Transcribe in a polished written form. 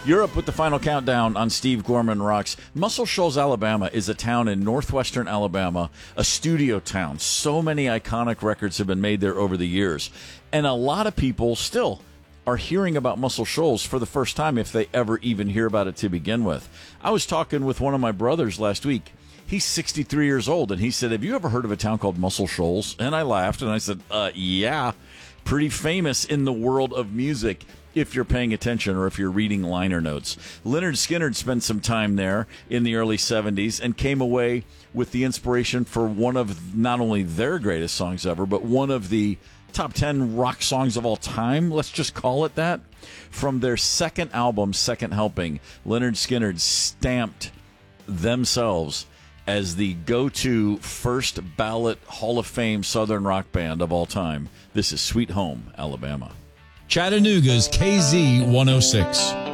You're up with the final countdown on Steve Gorman Rocks. Muscle Shoals, Alabama is a town in northwestern Alabama, a studio town. So many iconic records have been made there over the years. And a lot of people still are hearing about Muscle Shoals for the first time, if they ever even hear about it to begin with. I was talking with one of my brothers last week. He's 63 years old, and he said, "Have you ever heard of a town called Muscle Shoals?" And I laughed, and I said, yeah, pretty famous in the world of music, if you're paying attention or if you're reading liner notes. Lynyrd Skynyrd spent some time there in the early 70s and came away with the inspiration for one of not only their greatest songs ever, but one of the top 10 rock songs of all time, let's just call it that. From their second album, Second Helping, Lynyrd Skynyrd stamped themselves as the go-to first ballot Hall of Fame Southern rock band of all time. This is Sweet Home, Alabama. Chattanooga's KZ 106.